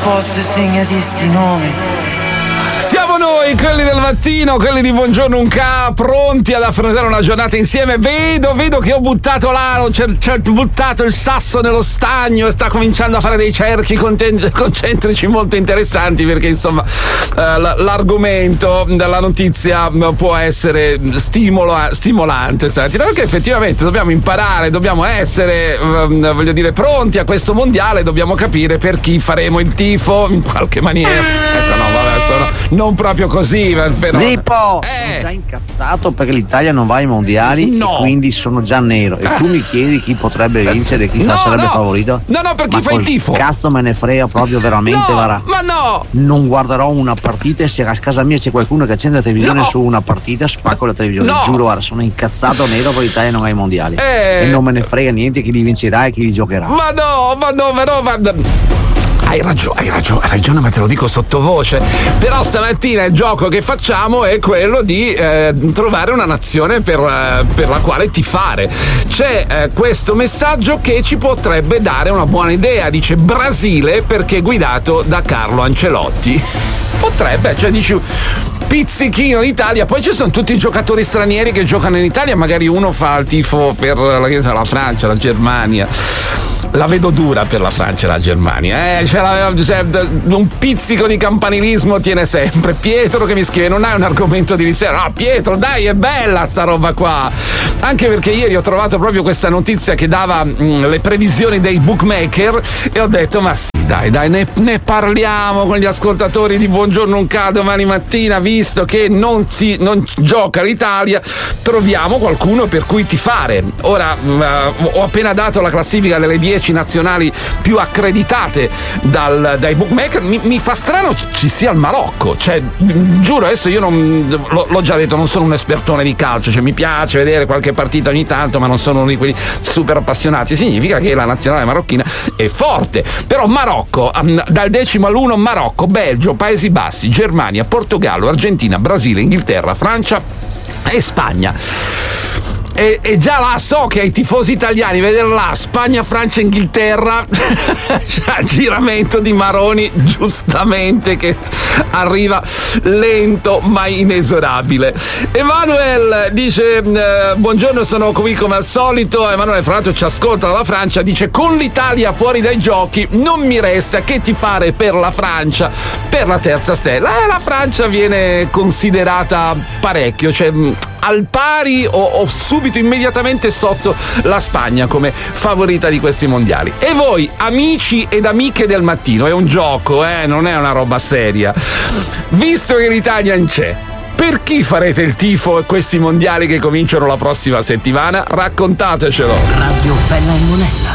posto e segnati sti nomi. Siamo noi, quelli del mattino, quelli di Buongiorno Unca, pronti ad affrontare una giornata insieme. Vedo che ho buttato l'aro, c'è buttato il sasso nello stagno e sta cominciando a fare dei cerchi concentrici molto interessanti, perché insomma l'argomento della notizia può essere stimolante, senti, perché effettivamente dobbiamo imparare, dobbiamo essere voglio dire pronti a questo mondiale, dobbiamo capire per chi faremo il tifo in qualche maniera. Ecco, no, vabbè, non proprio così, però. Zippo! Sono già incazzato perché l'Italia non va ai mondiali, no, e quindi sono già nero. E tu mi chiedi chi potrebbe vincere e chi sarebbe favorito? No, per chi fai il tifo? Cazzo me ne frega proprio veramente, ma no! Non guarderò una partita, e se a casa mia c'è qualcuno che accende la televisione su una partita, spacco la televisione. Giuro, guarda, sono incazzato nero perché l'Italia non va ai mondiali. E non me ne frega niente chi li vincerà e chi li giocherà. Ma no. Hai ragione, ma te lo dico sottovoce. Però stamattina il gioco che facciamo è quello di trovare una nazione per la quale tifare. C'è questo messaggio che ci potrebbe dare una buona idea. Dice Brasile perché guidato da Carlo Ancelotti. Potrebbe, cioè dici pizzichino d'Italia, poi ci sono tutti i giocatori stranieri che giocano in Italia, magari uno fa il tifo per la Francia, la Germania. La vedo dura per la Francia e la Germania, un pizzico di campanilismo tiene sempre. Pietro che mi scrive: non hai un argomento di riserva? No, Pietro, dai, è bella sta roba qua. Anche perché ieri ho trovato proprio questa notizia che dava le previsioni dei bookmaker e ho detto: ma sì, dai, ne parliamo con gli ascoltatori di Buongiorno Unca domani mattina, visto che non gioca l'Italia, troviamo qualcuno per cui tifare. Ora ho appena dato la classifica delle 10 nazionali più accreditate dai bookmaker. Mi fa strano ci sia il Marocco, cioè giuro, adesso io l'ho già detto, non sono un espertone di calcio, cioè mi piace vedere qualche partita ogni tanto, ma non sono uno di quelli super appassionati. Significa che la nazionale marocchina è forte, però Marocco, dal 10° all'1, Marocco, Belgio, Paesi Bassi, Germania, Portogallo, Argentina, Brasile, Inghilterra, Francia e Spagna. E già là so che ai tifosi italiani vedere là Spagna, Francia, Inghilterra giramento di Maroni, giustamente, che arriva lento ma inesorabile. Emanuele dice: buongiorno, sono qui come al solito. Emanuele fra l'altro ci ascolta dalla Francia, dice: con l'Italia fuori dai giochi non mi resta che tifare per la Francia per la terza stella. La Francia viene considerata parecchio, cioè al pari o subito immediatamente sotto la Spagna come favorita di questi mondiali. E voi, amici ed amiche del mattino, è un gioco, non è una roba seria. Visto che l'Italia c'è, per chi farete il tifo a questi mondiali che cominciano la prossima settimana? Raccontatecelo. Radio Bella e Monella.